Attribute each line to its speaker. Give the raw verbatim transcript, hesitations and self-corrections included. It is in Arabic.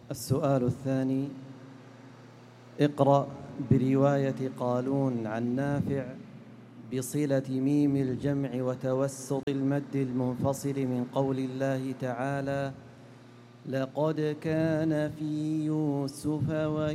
Speaker 1: السؤال الثاني: اقرأ برواية قالون عن نافع بصلة ميم الجمع وتوسط المد المنفصل من قول الله تعالى: لقد كان في يوسف و